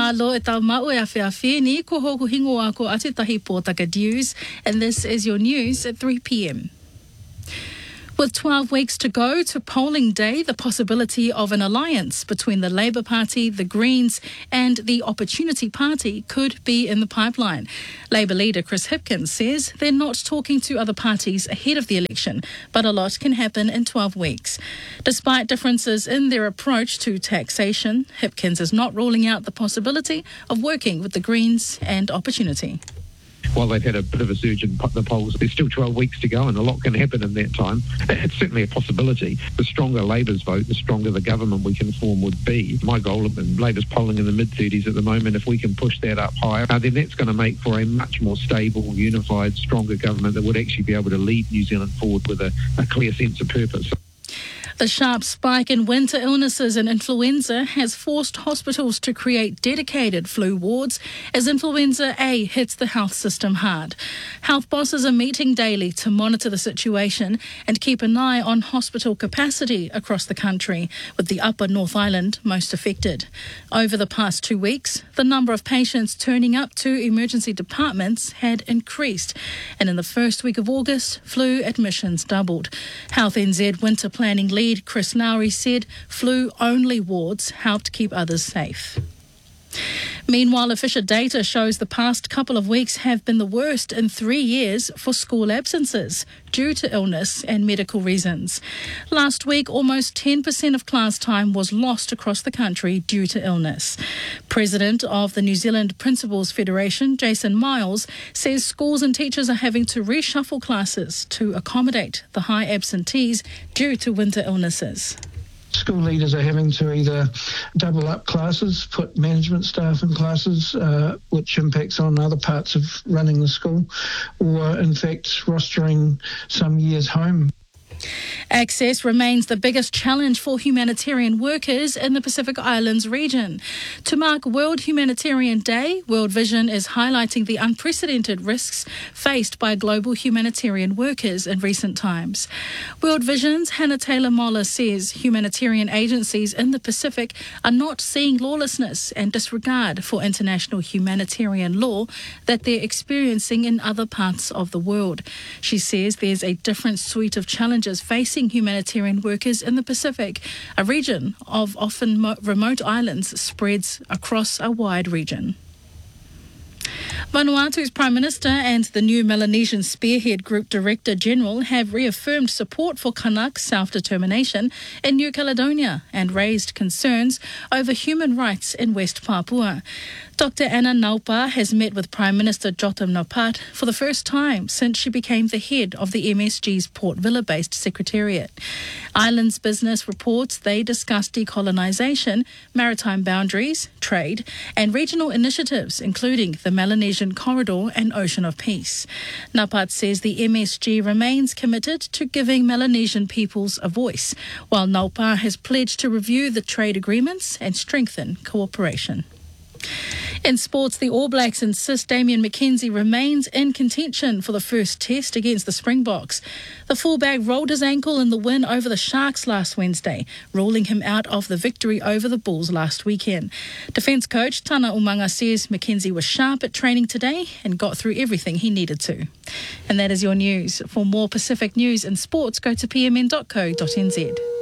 Malo e tau mau e awhi ni ko hoku hingo ako ate tahi pōtaka news, and this is your news at 3 p.m. With 12 weeks to go to polling day, the possibility of an alliance between the Labour Party, the Greens and the Opportunity Party could be in the pipeline. Labour leader Chris Hipkins says they're not talking to other parties ahead of the election, but a lot can happen in 12 weeks. Despite differences in their approach to taxation, Hipkins is not ruling out the possibility of working with the Greens and Opportunity. While they've had a bit of a surge in the polls, there's still 12 weeks to go and a lot can happen in that time. It's certainly a possibility. The stronger Labour's vote, the stronger the government we can form would be. My goal of Labour's polling in the mid-30s at the moment, if we can push that up higher, then that's going to make for a much more stable, unified, stronger government that would actually be able to lead New Zealand forward with a clear sense of purpose. The sharp spike in winter illnesses and influenza has forced hospitals to create dedicated flu wards as influenza A hits the health system hard. Health bosses are meeting daily to monitor the situation and keep an eye on hospital capacity across the country, with the Upper North Island most affected. Over the past 2 weeks, the number of patients turning up to emergency departments had increased, and in the first week of August, flu admissions doubled. Health NZ winter planning lead Chris Lowry said flu-only wards helped keep others safe. Meanwhile, official data shows the past couple of weeks have been the worst in 3 years for school absences due to illness and medical reasons. Last week, almost 10% of class time was lost across the country due to illness. President of the New Zealand Principals Federation, Jason Miles, says schools and teachers are having to reshuffle classes to accommodate the high absentees due to winter illnesses. School leaders are having to either double up classes, put management staff in classes, which impacts on other parts of running the school, or in fact rostering some years home. Access remains the biggest challenge for humanitarian workers in the Pacific Islands region. To mark World Humanitarian Day, World Vision is highlighting the unprecedented risks faced by global humanitarian workers in recent times. World Vision's Hannah Taylor-Moller says humanitarian agencies in the Pacific are not seeing lawlessness and disregard for international humanitarian law that they're experiencing in other parts of the world. She says there's a different suite of challenges facing humanitarian workers in the Pacific. A region of often remote islands spreads across a wide region. Vanuatu's Prime Minister and the new Melanesian Spearhead Group Director General have reaffirmed support for Kanak self-determination in New Caledonia and raised concerns over human rights in West Papua. Dr. Anna Naupā has met with Prime Minister Jotam Napat for the first time since she became the head of the MSG's Port Vila-based secretariat. Islands Business reports they discussed decolonisation, maritime boundaries, trade and regional initiatives, including the Melanesian Corridor and Ocean of Peace. Napat says the MSG remains committed to giving Melanesian peoples a voice, while Naupā has pledged to review the trade agreements and strengthen cooperation. In sports, the All Blacks insist Damian McKenzie remains in contention for the first test against the Springboks. The fullback rolled his ankle in the win over the Sharks last Wednesday, ruling him out of the victory over the Bulls last weekend. Defence coach Tana Umanga says McKenzie was sharp at training today and got through everything he needed to. And that is your news. For more Pacific news and sports, go to pmn.co.nz.